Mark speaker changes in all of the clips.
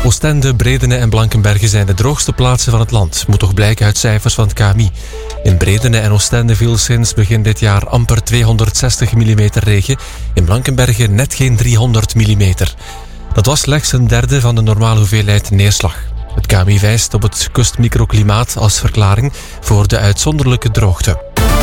Speaker 1: Oostende, Bredene en Blankenberge zijn de droogste plaatsen van het land. Moet toch blijken uit cijfers van het KMI. In Bredene en Oostende viel sinds begin dit jaar amper 260 mm regen. In Blankenberge net geen 300 mm. Dat was slechts een derde van de normale hoeveelheid neerslag. Het KMI wijst op het kustmicroklimaat als verklaring voor de uitzonderlijke droogte.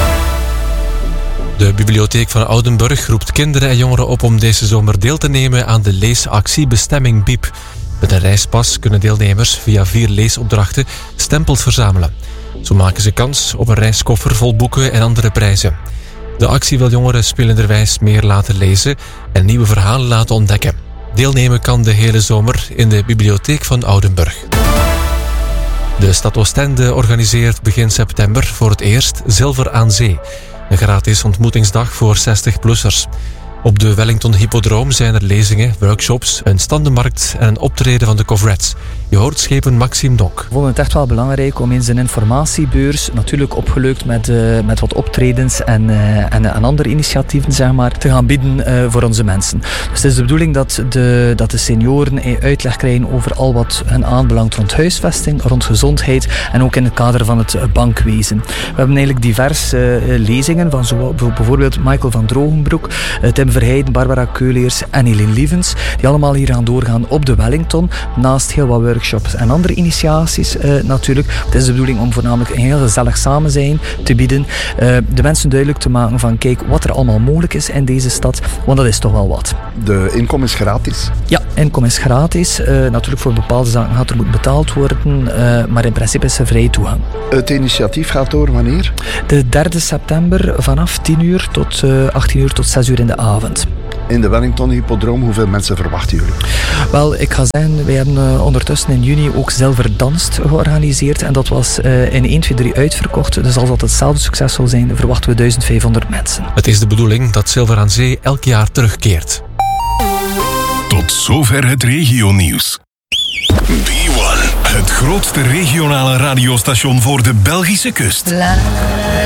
Speaker 1: De bibliotheek van Oudenburg roept kinderen en jongeren op om deze zomer deel te nemen aan de leesactie Bestemming Biep. Met een reispas kunnen deelnemers via 4 leesopdrachten stempels verzamelen. Zo maken ze kans op een reiskoffer vol boeken en andere prijzen. De actie wil jongeren spelenderwijs meer laten lezen en nieuwe verhalen laten ontdekken. Deelnemen kan de hele zomer in de bibliotheek van Oudenburg. De stad Oostende organiseert begin september voor het eerst Zilver aan Zee. Een gratis ontmoetingsdag voor 60-plussers. Op de Wellington Hippodroom zijn er lezingen, workshops, een standenmarkt en een optreden van de Coverets. Je hoort schepen Maxime Donk.
Speaker 2: We vonden het echt wel belangrijk om eens een informatiebeurs, natuurlijk opgeleukt met wat optredens en andere initiatieven, zeg maar, te gaan bieden voor onze mensen. Dus het is de bedoeling dat de senioren uitleg krijgen over al wat hen aanbelangt rond huisvesting, rond gezondheid en ook in het kader van het bankwezen. We hebben eigenlijk diverse lezingen van bijvoorbeeld Michael van Drogenbroek, Tim Verheijden, Barbara Keuleers en Helene Lievens, die allemaal hier gaan doorgaan op de Wellington, naast heel wat workshops en andere initiaties natuurlijk. Het is de bedoeling om voornamelijk een heel gezellig samen zijn te bieden, de mensen duidelijk te maken van kijk wat er allemaal mogelijk is in deze stad, want dat is toch wel wat.
Speaker 3: De inkom is gratis?
Speaker 2: Ja, inkom is gratis. Natuurlijk voor bepaalde zaken gaat er moeten betaald worden, maar in principe is er vrije toegang.
Speaker 3: Het initiatief gaat door wanneer?
Speaker 2: De 3 september vanaf 10 uur tot 18 uur tot 6 uur in de avond.
Speaker 3: In de Wellington Hippodroom, hoeveel mensen verwachten jullie?
Speaker 2: Wel, ik ga zeggen, wij hebben ondertussen in juni ook Zilver Danst georganiseerd en dat was in 1, 2, 3 uitverkocht. Dus als dat hetzelfde succes zal zijn, verwachten we 1500 mensen.
Speaker 1: Het is de bedoeling dat Zilver aan Zee elk jaar terugkeert.
Speaker 4: Tot zover het regionieuws. B1, het grootste regionale radiostation voor de Belgische kust.